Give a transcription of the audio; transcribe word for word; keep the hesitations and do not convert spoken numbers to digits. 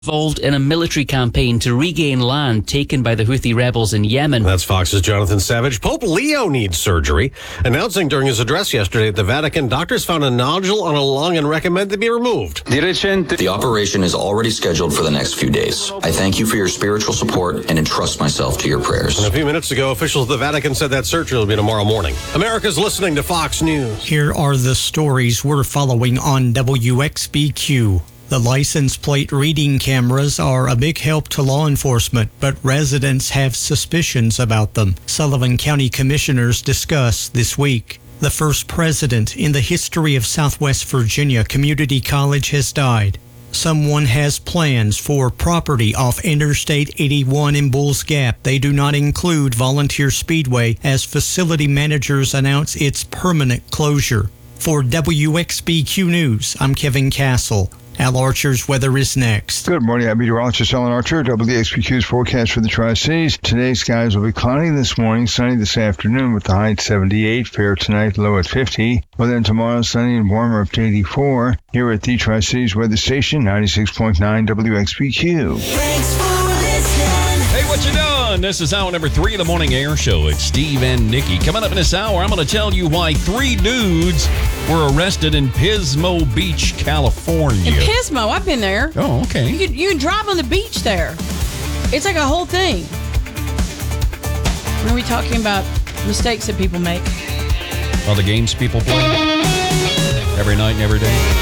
involved in a military campaign to regain land taken by the Houthi rebels in Yemen. That's Fox's Jonathan Savage. Pope Leo needs surgery. Announcing during his address yesterday at the Vatican, doctors found a nodule on a lung and recommend it be removed. The operation is already scheduled for the next few days. I thank you for your spiritual support and entrust myself to your prayers. And a few minutes ago, officials at the Vatican said that surgery will be tomorrow morning. America's listening to Fox News. Here are the stories we're following on W X B Q. The license plate reading cameras are a big help to law enforcement, but residents have suspicions about them. Sullivan County commissioners discuss this week. The first president in the history of Southwest Virginia Community College has died. Someone has plans for property off Interstate eighty-one in Bulls Gap. They do not include Volunteer Speedway as facility managers announce its permanent closure. For W X B Q News, I'm Kevin Castle. Al Archer's weather is next. Good morning. I'm meteorologist Alan Archer. W X B Q's forecast for the Tri-Cities. Today's skies will be cloudy this morning, sunny this afternoon with the high at seventy-eight, fair tonight, low at fifty. Well, then tomorrow, sunny and warmer up to eighty-four. Here at the Tri-Cities Weather Station, ninety-six point nine W X B Q. Thanks for listening. Hey, what you doing? This is hour number three of the Morning Air Show. It's Steve and Nikki. Coming up in this hour, I'm going to tell you why three dudes were arrested in Pismo Beach, California. In Pismo, I've been there. Oh, okay. You can, you can drive on the beach there. It's like a whole thing. Are we talking about mistakes that people make? All the games people play every night and every day.